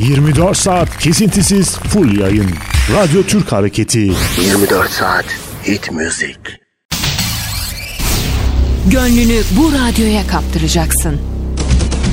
24 saat kesintisiz full yayın. Radyo Türk Hareketi. 24 saat hit müzik. Gönlünü bu radyoya kaptıracaksın.